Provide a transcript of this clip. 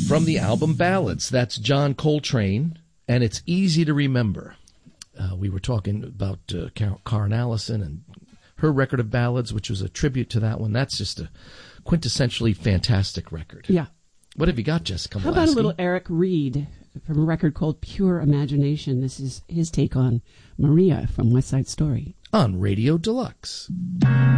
From the album Ballads, that's John Coltrane, and it's easy to remember. We were talking about Karen Allison and her record of ballads, which was a tribute to that one. That's just a quintessentially fantastic record. Yeah. What have you got, Jessica? How about a little Eric Reed from a record called Pure Imagination? This is his take on Maria from West Side Story. On Radio Deluxe.